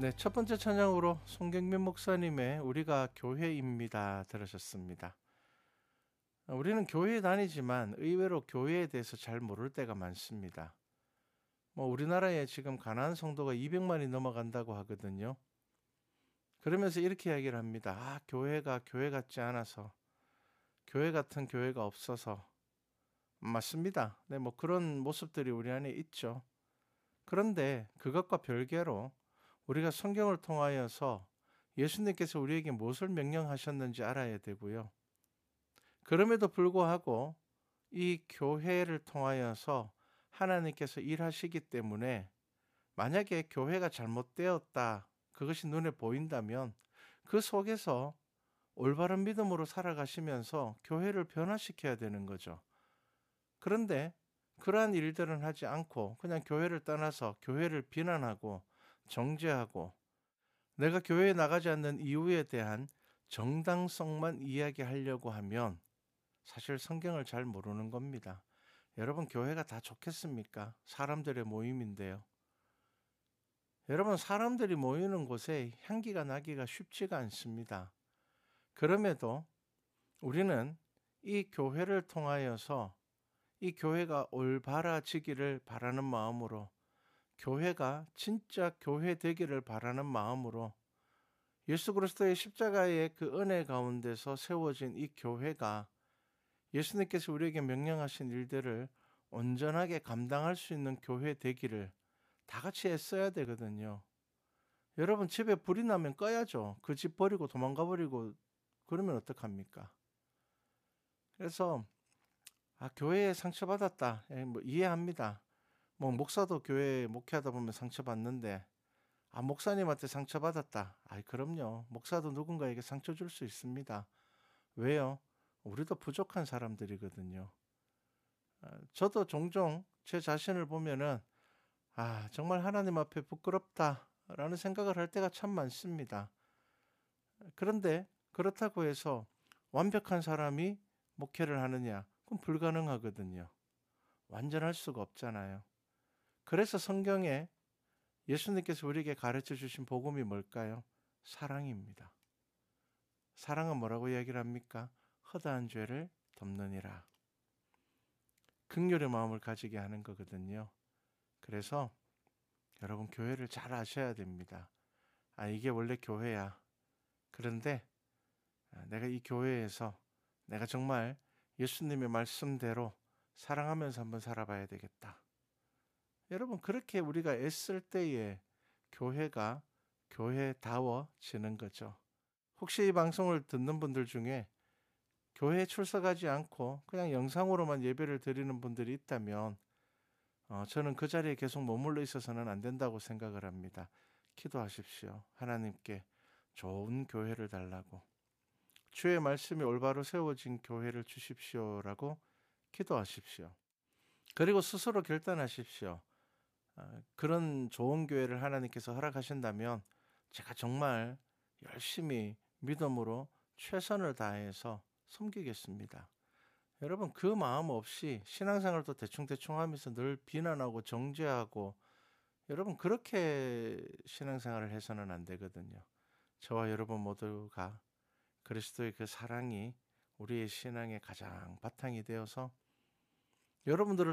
네, 첫 번째 찬양으로 송경민 목사님의 우리가 교회입니다 들으셨습니다. 우리는 교회에 다니지만 의외로 교회에 대해서 잘 모를 때가 많습니다. 우리나라에 지금 가난한 성도가 200만이 넘어간다고 하거든요. 그러면서 이렇게 이야기를 합니다. 교회가 교회 같지 않아서, 교회 같은 교회가 없어서. 맞습니다. 네, 그런 모습들이 우리 안에 있죠. 그런데 그것과 별개로 우리가 성경을 통하여서 예수님께서 우리에게 무엇을 명령하셨는지 알아야 되고요. 그럼에도 불구하고 이 교회를 통하여서 하나님께서 일하시기 때문에 만약에 교회가 잘못되었다, 그것이 눈에 보인다면 그 속에서 올바른 믿음으로 살아가시면서 교회를 변화시켜야 되는 거죠. 그런데 그러한 일들은 하지 않고 그냥 교회를 떠나서 교회를 비난하고 정죄하고 내가 교회에 나가지 않는 이유에 대한 정당성만 이야기하려고 하면 사실 성경을 잘 모르는 겁니다. 여러분, 교회가 다 좋겠습니까? 사람들의 모임인데요. 여러분, 사람들이 모이는 곳에 향기가 나기가 쉽지가 않습니다. 그럼에도 우리는 이 교회를 통하여서 이 교회가 올바라지기를 바라는 마음으로, 교회가 진짜 교회 되기를 바라는 마음으로 예수 그리스도의 십자가의 그 은혜 가운데서 세워진 이 교회가 예수님께서 우리에게 명령하신 일들을 온전하게 감당할 수 있는 교회 되기를 다 같이 애써야 되거든요. 여러분, 집에 불이 나면 꺼야죠. 그 집 버리고 도망가 버리고 그러면 어떡합니까? 그래서 교회에 상처받았다. 이해합니다. 목사도 교회 목회하다 보면 상처받는데 목사님한테 상처받았다. 그럼요. 목사도 누군가에게 상처 줄 수 있습니다. 왜요? 우리도 부족한 사람들이거든요. 저도 종종 제 자신을 보면은 정말 하나님 앞에 부끄럽다라는 생각을 할 때가 참 많습니다. 그런데 그렇다고 해서 완벽한 사람이 목회를 하느냐? 그건 불가능하거든요. 완전할 수가 없잖아요. 그래서 성경에 예수님께서 우리에게 가르쳐 주신 복음이 뭘까요? 사랑입니다. 사랑은 뭐라고 이야기를 합니까? 허다한 죄를 덮느니라. 긍휼의 마음을 가지게 하는 거거든요. 그래서 여러분, 교회를 잘 아셔야 됩니다. 이게 원래 교회야. 그런데 내가 이 교회에서 내가 정말 예수님의 말씀대로 사랑하면서 한번 살아봐야 되겠다. 여러분, 그렇게 우리가 애쓸 때에 교회가 교회다워지는 거죠. 혹시 이 방송을 듣는 분들 중에 교회에 출석하지 않고 그냥 영상으로만 예배를 드리는 분들이 있다면 저는 그 자리에 계속 머물러 있어서는 안 된다고 생각을 합니다. 기도하십시오. 하나님께 좋은 교회를 달라고, 주의 말씀이 올바로 세워진 교회를 주십시오라고 기도하십시오. 그리고 스스로 결단하십시오. 그런 좋은 교회를 하나님께서 허락하신다면 제가 정말 열심히 믿음으로 최선을 다해서 섬기겠습니다. 여러분, 그 마음 없이 신앙생활도 대충대충 하면서 늘 비난하고 정죄하고, 여러분, 그렇게 신앙생활을 해서는 안 되거든요. 저와 여러분 모두가 그리스도의 그 사랑이 우리의 신앙의 가장 바탕이 되어서 여러분들을